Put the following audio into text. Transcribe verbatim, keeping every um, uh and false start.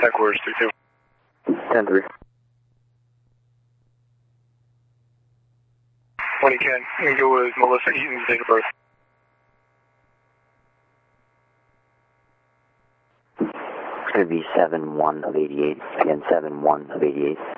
Headquarters, three two. ten three. When you can, you can go with Melissa Eaton's date of birth. It's going to be seven one of eighty-eight. Again, seven one of eighty-eight.